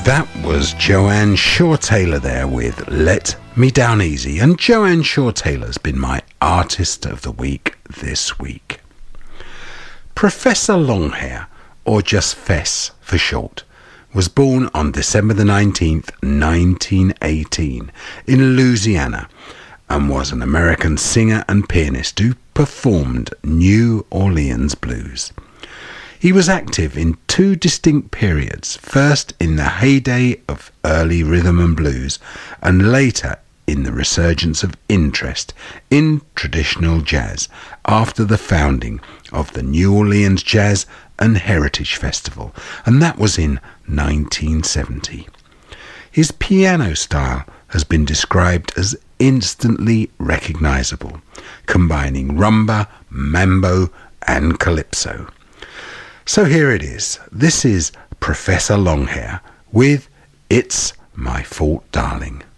That was Joanne Shaw Taylor there with Let Me Down Easy, and Joanne Shaw Taylor's been my Artist of the Week this week. Professor Longhair, or just Fess for short, was born on December the 19th, 1918 in Louisiana, and was an American singer and pianist who performed New Orleans blues. He was active in two distinct periods, first in the heyday of early rhythm and blues, and later in the resurgence of interest in traditional jazz after the founding of the New Orleans Jazz and Heritage Festival, and that was in 1970. His piano style has been described as instantly recognizable, combining rumba, mambo and calypso. So here it is. This is Professor Longhair with It's My Fault, Darling.